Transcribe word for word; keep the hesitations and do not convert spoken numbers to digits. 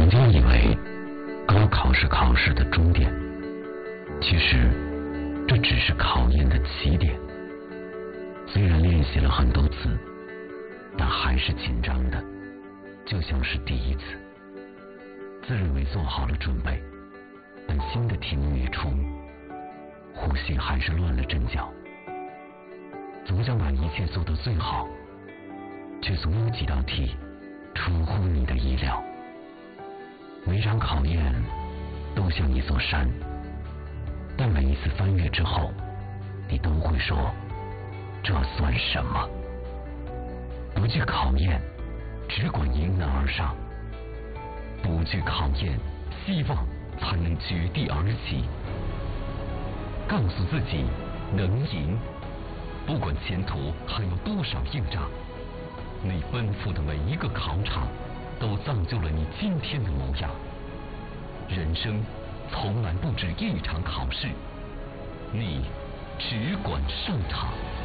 曾经以为高考是考试的终点，其实这只是考验的起点。虽然练习了很多次，但还是紧张的，就像是第一次。自认为做好了准备，但新的题目一出，呼吸还是乱了阵脚。总想把一切做得最好，却总有几道题出乎你的意料。每场考验都像一座山，但每一次翻越之后，你都会说，这算什么？不惧考验，只管迎难而上。不惧考验，希望才能绝地而起。告诉自己能赢，不管前途还有多少硬仗，你奔赴的每一个考场都造就了你今天的模样。人生从来不止一场考试，你只管上场。